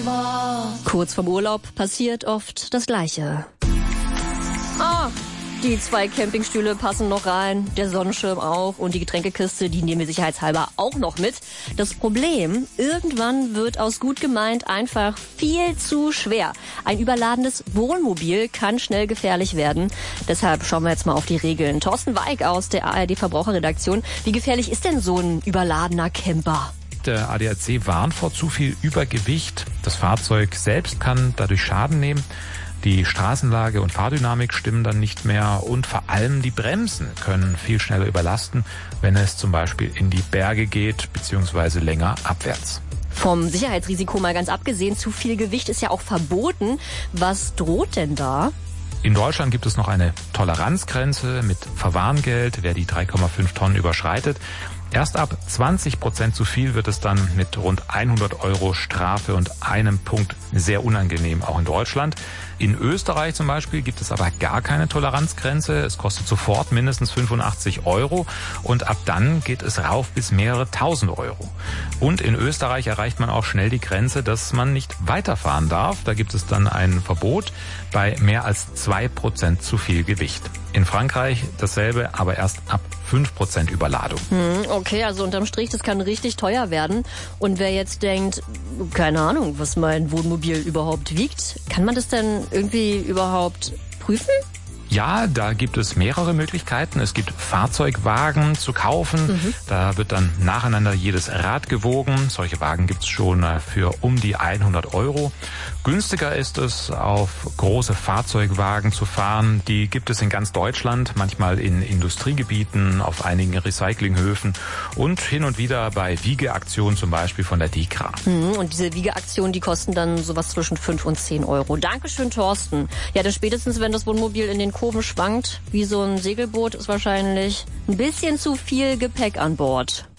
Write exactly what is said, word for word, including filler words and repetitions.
Kurz vorm Urlaub passiert oft das Gleiche. Ah, die zwei Campingstühle passen noch rein, der Sonnenschirm auch und die Getränkekiste, die nehmen wir sicherheitshalber auch noch mit. Das Problem, irgendwann wird aus gut gemeint einfach viel zu schwer. Ein überladenes Wohnmobil kann schnell gefährlich werden. Deshalb schauen wir jetzt mal auf die Regeln. Thorsten Weig aus der A R D Verbraucherredaktion. Wie gefährlich ist denn so ein überladener Camper? Der A D A C warnt vor zu viel Übergewicht. Das Fahrzeug selbst kann dadurch Schaden nehmen. Die Straßenlage und Fahrdynamik stimmen dann nicht mehr und vor allem die Bremsen können viel schneller überlasten, wenn es zum Beispiel in die Berge geht bzw. länger abwärts. Vom Sicherheitsrisiko mal ganz abgesehen, zu viel Gewicht ist ja auch verboten. Was droht denn da? In Deutschland gibt es noch eine Toleranzgrenze mit Verwarngeld, wer die drei Komma fünf Tonnen überschreitet. Erst ab zwanzig Prozent zu viel wird es dann mit rund hundert Euro Strafe und einem Punkt sehr unangenehm, auch in Deutschland. In Österreich zum Beispiel gibt es aber gar keine Toleranzgrenze. Es kostet sofort mindestens fünfundachtzig Euro und ab dann geht es rauf bis mehrere tausend Euro. Und in Österreich erreicht man auch schnell die Grenze, dass man nicht weiterfahren darf. Da gibt es dann ein Verbot bei mehr als zwei Prozent zu viel Gewicht. In Frankreich dasselbe, aber erst ab fünf Prozent Überladung. Hm, okay, also unterm Strich, das kann richtig teuer werden. Und wer jetzt denkt, keine Ahnung, was mein Wohnmobil überhaupt wiegt, kann man das denn irgendwie überhaupt prüfen? Ja, da gibt es mehrere Möglichkeiten. Es gibt Fahrzeugwagen zu kaufen. Mhm. Da wird dann nacheinander jedes Rad gewogen. Solche Wagen gibt es schon für um die hundert Euro. Günstiger ist es, auf große Fahrzeugwagen zu fahren. Die gibt es in ganz Deutschland, manchmal in Industriegebieten, auf einigen Recyclinghöfen und hin und wieder bei Wiegeaktionen, zum Beispiel von der DEKRA. Mhm, und diese Wiegeaktionen, die kosten dann sowas zwischen fünf und zehn Euro. Dankeschön, Thorsten. Ja, dann spätestens, wenn das Wohnmobil in den Kurven schwankt, wie so ein Segelboot, ist wahrscheinlich ein bisschen zu viel Gepäck an Bord.